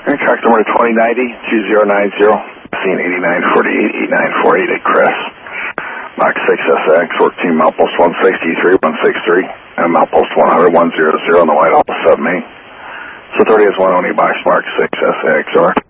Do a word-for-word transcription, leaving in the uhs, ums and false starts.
Track number twenty ninety, two zero nine zero, scene eighty-nine forty-eight, eighty-nine forty-eight at Chris. Mach six S X, work team Outpost one sixty-three, one sixty-three, and Outpost one hundred, one hundred on the White House sub-main. So thirty is one only box Mark six S X, over.